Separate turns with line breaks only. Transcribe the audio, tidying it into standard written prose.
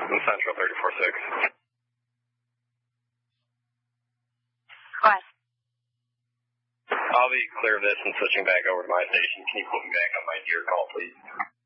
Central 34-6.
Go ahead.
I'll be clear of this and switching back over to my station. Can you put me back on my gear call, please?